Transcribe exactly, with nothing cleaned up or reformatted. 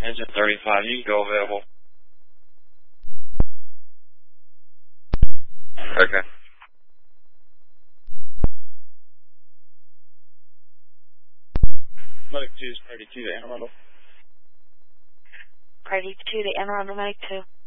Engine thirty-five, you can go available. Okay. Medic two is Party two to Anne Arundel. Party two to Anne Arundel, Medic two.